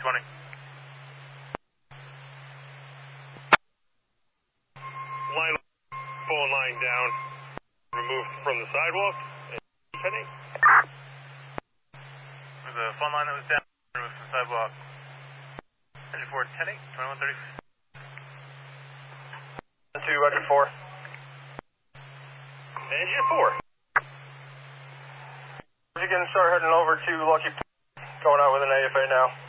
20. Line, phone line down, removed from the sidewalk. 10-8. There's a phone line that was down, removed from the sidewalk. Engine 4, 10-8, 2130. 2, Roger 4. Engine 4. You can start heading over to Lucky, going out with an AFA now.